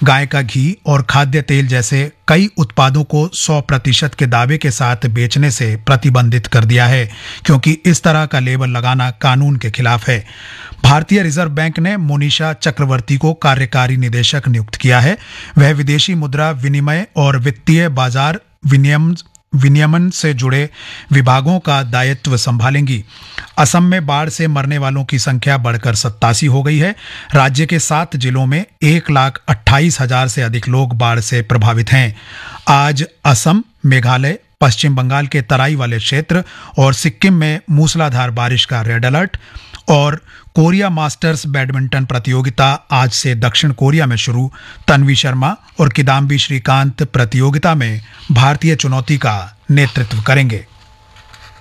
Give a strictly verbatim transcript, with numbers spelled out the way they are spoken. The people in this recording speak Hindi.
गाय का घी और खाद्य तेल जैसे कई उत्पादों को सौ प्रतिशत के दावे के साथ बेचने से प्रतिबंधित कर दिया है, क्योंकि इस तरह का लेबल लगाना कानून के खिलाफ है। भारतीय रिजर्व बैंक ने मोनिशा चक्रवर्ती को कार्यकारी निदेशक नियुक्त किया है। वह विदेशी मुद्रा विनिमय और वित्तीय बाजार विनियम विनियमन से जुड़े विभागों का दायित्व संभालेंगी। असम में बाढ़ से मरने वालों की संख्या बढ़कर सत्तासी हो गई है। राज्य के सात जिलों में एक लाख अट्ठाईस हजार से अधिक लोग बाढ़ से प्रभावित हैं। आज असम, मेघालय, पश्चिम बंगाल के तराई वाले क्षेत्र और सिक्किम में मूसलाधार बारिश का रेड अलर्ट। और कोरिया मास्टर्स बैडमिंटन प्रतियोगिता आज से दक्षिण कोरिया में शुरू। तन्वी शर्मा और किदाम्बी श्रीकांत प्रतियोगिता में भारतीय चुनौती का नेतृत्व करेंगे।